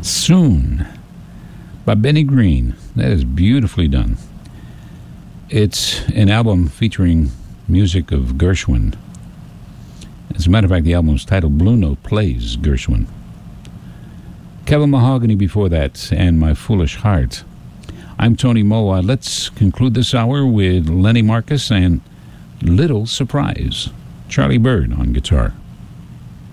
Soon by Benny Green. That is beautifully done. It's an album featuring music of Gershwin. As a matter of fact, the album is titled Blue Note Plays Gershwin. Kevin Mahogany before that, and My Foolish Heart. I'm Tony Moa. Let's conclude this hour with Lenny Marcus and Little Surprise. Charlie Bird on guitar.